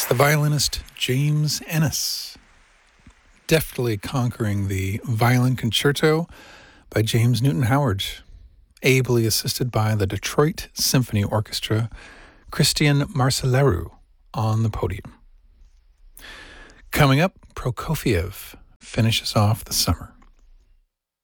The violinist James Ennis, deftly conquering the Violin Concerto by James Newton Howard, ably assisted by the Detroit Symphony Orchestra, Christian Marcellaro on the podium. Coming up, Prokofiev finishes off the summer.